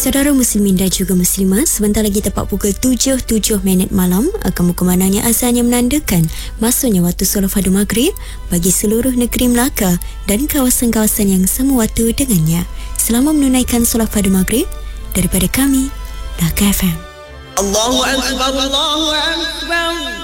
Saudara muslimin dan juga muslimat, sebentar lagi tepat pukul 7.07 malam akan berkumandangnya azan yang menandakan masuknya waktu solat fardu maghrib bagi seluruh negeri Melaka dan kawasan-kawasan yang sama waktu dengannya. Selamat menunaikan solat fardu maghrib daripada kami, Melaka FM. Allahu Akbar, Allahu Akbar.